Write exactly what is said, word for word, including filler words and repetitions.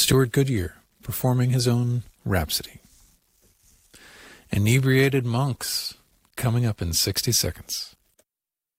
Stuart Goodyear performing his own Rhapsody. Inebriated Monks coming up in sixty seconds.